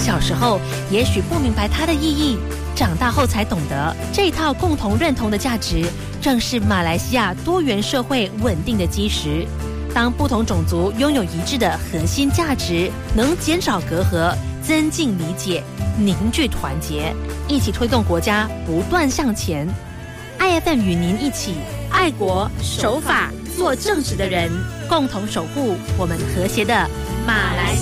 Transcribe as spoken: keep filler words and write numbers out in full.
小时候也许不明白它的意义，长大后才懂得，这套共同认同的价值，正是马来西亚多元社会稳定的基石。当不同种族拥有一致的核心价值，能减少隔阂，增进理解，凝聚团结，一起推动国家不断向前。I F M 与您一起爱国守法做正直的人，共同守护我们和谐的马来西亚。